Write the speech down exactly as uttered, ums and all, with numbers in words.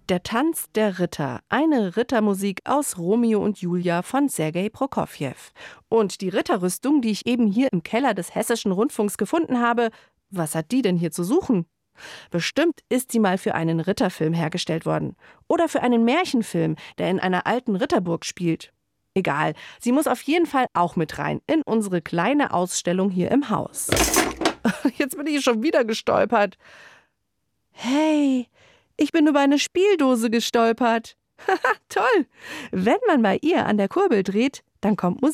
Der Tanz der Ritter, eine Rittermusik aus Romeo und Julia von Sergei Prokofjew. Und die Ritterrüstung, die ich eben hier im Keller des Hessischen Rundfunks gefunden habe, was hat die denn hier zu suchen? Bestimmt ist sie mal für einen Ritterfilm hergestellt worden. Oder für einen Märchenfilm, der in einer alten Ritterburg spielt. Egal, sie muss auf jeden Fall auch mit rein in unsere kleine Ausstellung hier im Haus. Jetzt bin ich schon wieder gestolpert. Hey, ich bin über eine Spieldose gestolpert. Haha, toll. Wenn man bei ihr an der Kurbel dreht, dann kommt Musik.